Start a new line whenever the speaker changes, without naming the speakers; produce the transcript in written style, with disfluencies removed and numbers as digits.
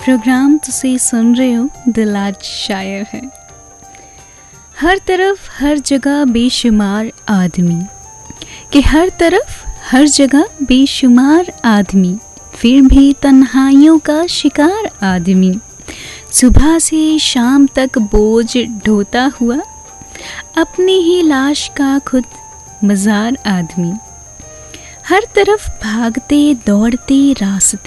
Programme तुसे सुन रहे हो, दिल आज शायर है। हर तरफ हर जगह बेशुमार आदमी, कि हर तरफ हर जगह बेशुमार आदमी, फिर भी तन्हाइयों का शिकार आदमी। सुबह से शाम तक बोझ ढोता हुआ, अपनी ही लाश का खुद मज़ार आदमी। हर तरफ भागते दौड़ते रास्ते,